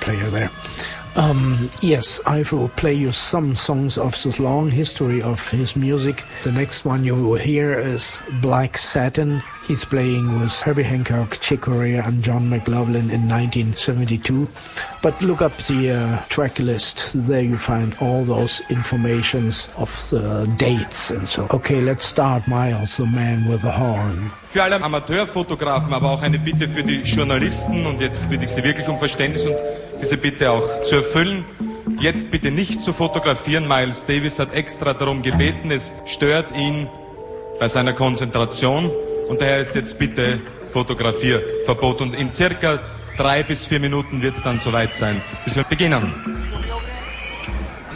player there. Yes, I will play you some songs of the long history of his music. The next one you will hear is Black Satin. He's playing with Herbie Hancock, Chick Corea and John McLaughlin in 1972. But look up the track list. There you find all those informations of the dates and so. Okay, let's start. Miles, the man with the horn. Für alle Amateurfotografen, aber auch eine Bitte für die Journalisten. Und jetzt bitte ich Sie wirklich um Verständnis und diese Bitte auch zu erfüllen. Jetzt bitte nicht zu fotografieren. Miles Davis hat extra darum gebeten. Es stört ihn bei seiner Konzentration. Und daher ist jetzt bitte Fotografierverbot. Und in circa 3 bis 4 Minuten wird es dann soweit sein, bis wir beginnen.